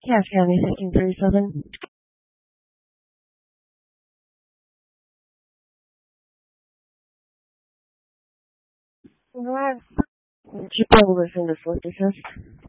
Cash County 1537. What? Did you be able to send a Swift assist?